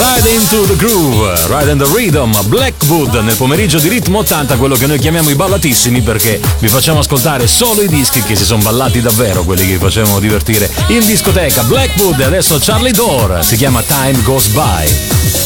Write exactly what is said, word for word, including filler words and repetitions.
Ride into the groove, ride in the rhythm, Blackwood nel pomeriggio di Ritmo ottanta, quello che noi chiamiamo i ballatissimi, perché vi facciamo ascoltare solo i dischi che si sono ballati davvero, quelli che vi facevano divertire in discoteca. Blackwood e adesso Charlie Dore, si chiama Time Goes By.